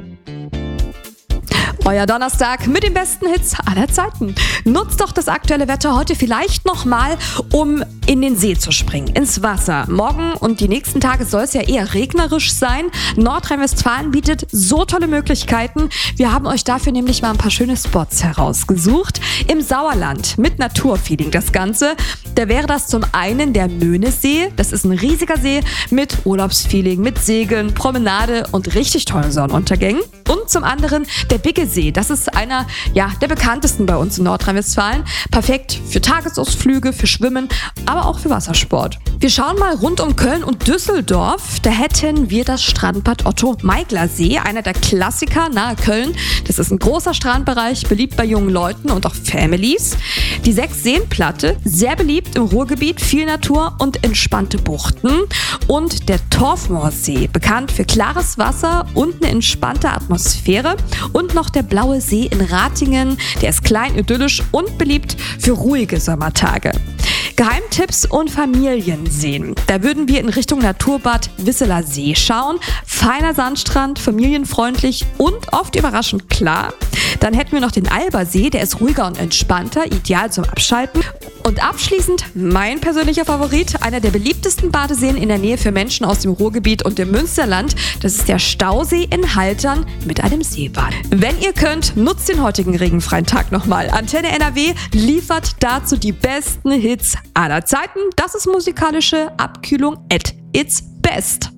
Euer Donnerstag mit den besten Hits aller Zeiten. Nutzt doch das aktuelle Wetter heute vielleicht nochmal, um in den See zu springen, ins Wasser. Morgen und die nächsten Tage soll es ja eher regnerisch sein. Nordrhein-Westfalen bietet so tolle Möglichkeiten. Wir haben euch dafür nämlich mal ein paar schöne Spots herausgesucht. Im Sauerland mit Naturfeeling das Ganze. Da wäre das zum einen der Möhnesee. Das ist ein riesiger See mit Urlaubsfeeling, mit Segeln, Promenade und richtig tollen Sonnenuntergängen. Und zum anderen der Biggesee. Das ist einer der bekanntesten bei uns in Nordrhein-Westfalen. Perfekt für Tagesausflüge, für Schwimmen, aber auch für Wassersport. Wir schauen mal rund um Köln und Düsseldorf. Da hätten wir das Strandbad Otto-Meigler-See, einer der Klassiker nahe Köln. Das ist ein großer Strandbereich, beliebt bei jungen Leuten und auch Families. Die 6-Seen-Platte, sehr beliebt im Ruhrgebiet, viel Natur und entspannte Buchten. Und der Torfmoorsee, bekannt für klares Wasser und eine entspannte Atmosphäre. Und noch der Blaue See in Ratingen, der ist klein, idyllisch und beliebt für ruhige Sommertage. Geheimtipps und Familienseen. Da würden wir in Richtung Naturbad Wisseler See schauen. Feiner Sandstrand, familienfreundlich und oft überraschend klar. Dann hätten wir noch den Albersee, der ist ruhiger und entspannter, ideal zum Abschalten. Und abschließend mein persönlicher Favorit, einer der beliebtesten Badeseen in der Nähe für Menschen aus dem Ruhrgebiet und dem Münsterland. Das ist der Stausee in Haltern mit einem Seebad. Wenn ihr könnt, nutzt den heutigen regenfreien Tag nochmal. Antenne NRW liefert dazu die besten Hits aller Zeiten. Das ist musikalische Abkühlung at its best.